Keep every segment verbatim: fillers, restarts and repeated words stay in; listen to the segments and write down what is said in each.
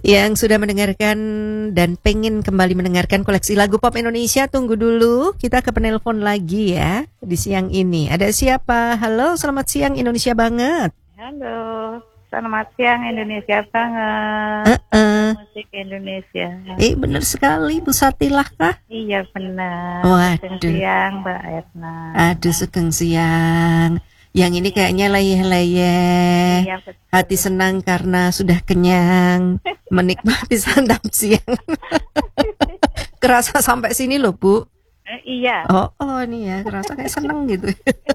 Yang sudah mendengarkan dan pengen kembali mendengarkan koleksi lagu pop Indonesia, tunggu dulu. Kita ke penelpon lagi ya di siang ini. Ada siapa? Halo, selamat siang Indonesia banget. Halo, selamat siang Indonesia banget. Uh-uh. Musik Indonesia. Eh benar sekali, Bu Satilah kah? Iya benar. Waduh. Selamat siang Mbak Erna. Aduh, sugeng siang. Yang ini kayaknya leyeh-leyeh. Iya, betul. Hati senang karena sudah kenyang, menikmati santap siang. Kerasa sampai sini loh, Bu. Eh, iya. Oh, oh ini ya, kerasa kayak seneng gitu.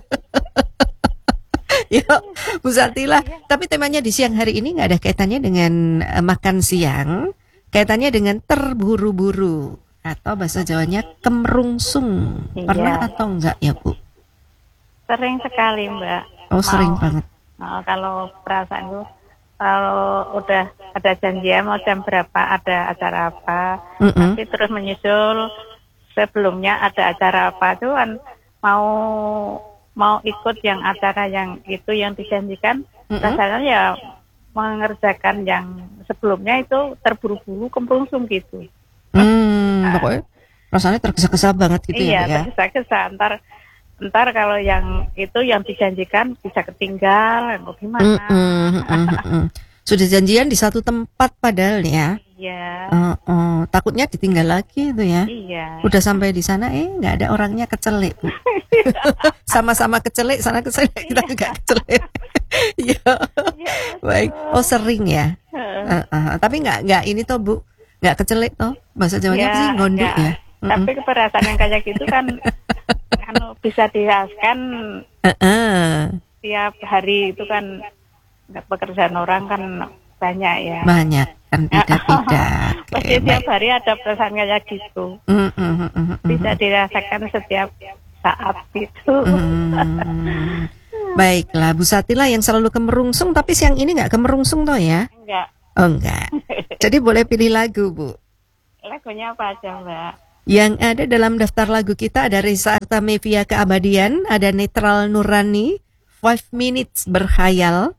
Ya, Bu Satila. Tapi temanya di siang hari ini nggak ada kaitannya dengan uh, makan siang, kaitannya dengan terburu-buru atau bahasa Jawanya kemerungsung. Iya. Pernah atau enggak ya, Bu? Sering sekali Mbak. Oh, sering Mau- banget. mau kalau perasaan itu, kalau udah ada janjian mau jam berapa ada acara apa, Mm-mm. nanti terus menyusul sebelumnya ada acara apa itu kan mau mau ikut yang acara yang itu yang dijanjikan, Mm-mm. rasanya ya mengerjakan yang sebelumnya itu terburu-buru kemprungsung gitu. Hmm, pokoknya rasanya tergesa-gesa banget gitu ya, Iya, Pak, ya. tergesa-gesa. Ntar, ntar kalau yang itu yang dijanjikan bisa ketinggal, atau gimana? Mm-mm, mm-mm. Sudah janjian di satu tempat padahal ya. Iya, Oh, oh, takutnya ditinggal lagi itu ya. iya. Udah sampai di sana eh nggak ada orangnya, kecelek, Bu. Sama-sama kecelek, sana kecelek, kita juga kecelek. Iya. Iya, Baik. Oh, sering ya. Heeh. Uh, uh, tapi nggak nggak ini toh, Bu. Nggak kecelek toh. Bahasa Jawanya Ya, sih gondok ya. ya. Mm-mm. Tapi perasaan yang kayak gitu kan kan bisa dirasakan Uh-uh. tiap hari itu kan pekerjaan orang kan banyak ya. Banyak kan beda-beda. Pasti Oke, tiap baik. hari ada perasaan kayak gitu. Mm, mm, mm, mm, mm. Bisa dirasakan setiap saat itu. Hmm. Baiklah, Bu Satila yang selalu kemerungsung, tapi siang ini nggak kemerungsung toh ya? Enggak. Oh enggak. Jadi boleh pilih lagu, Bu. Lagunya apa aja Mbak? Yang ada dalam daftar lagu kita ada Reza Artamevia Keabadian, ada Netral Nurani, Five Minutes Berkhayal.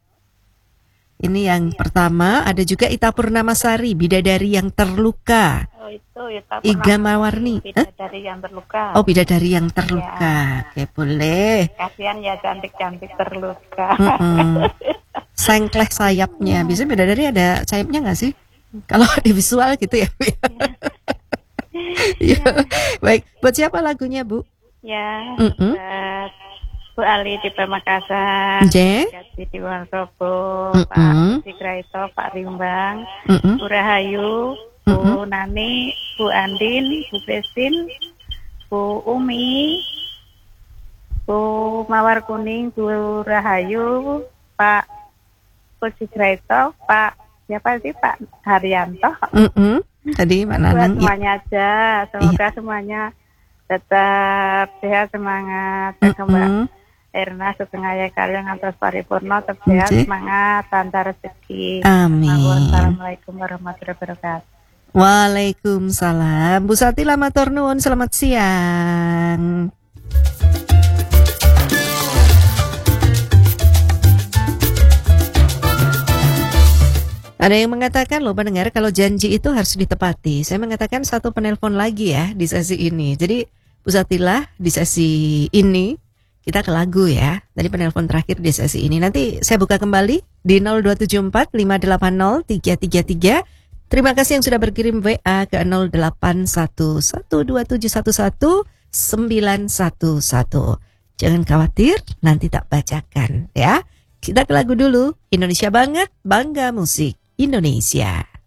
Ini yang pertama, ada juga Ita Purnamasari, Bidadari yang Terluka. Oh itu ya tak Iga Mawarni. Hah? dari yang terluka. Oh, Bidadari yang Terluka. Oke, boleh. Kasihan ya cantik-cantik terluka. Mm-mm. Sengkleh sayapnya. Bisa Bidadari ada sayapnya nggak sih? Kalau di visual gitu ya, Bu. Iya. Baik, buat siapa lagunya, Bu? Ya, Mm-mm. buat Bu Ali di Pamekasan, J. Jati di Wonosobo, Mm-mm. Pak Sigraito, Pak Rimbang, Mm-mm. Bu Rahayu, Bu Nani, Bu Andin, Bu Besin, Bu Umi, Bu Mawar Kuning, Bu Rahayu, Pak Sigraito, Pak siapa sih Pak Haryanto. Mm-mm. Tadi Mbak Buat Nanang. Ya. semuanya aja, semoga semuanya tetap sehat, semangat. Dan ke Mbak Mm-mm. Erna Sugeng Aya Karyang atas paripurna, tetap sehat, Oke. semangat, lancar rezeki. Amin. Wassalamualaikum warahmatullahi wabarakatuh. Waalaikumsalam. Bu Satila matur nuwun, selamat siang. Ada yang mengatakan loh pendengar, kalau janji itu harus ditepati. Saya mengatakan satu penelpon lagi ya di sesi ini. Jadi Bu Satila di sesi ini kita ke lagu ya. Tadi penelpon terakhir di sesi ini. Nanti saya buka kembali di nol dua tujuh empat lima delapan nol tiga tiga tiga. Terima kasih yang sudah berkirim W A ke nol delapan satu satu dua tujuh satu satu sembilan satu satu. Jangan khawatir, nanti tak bacakan ya. Kita ke lagu dulu. Indonesia banget, bangga musik Indonesia.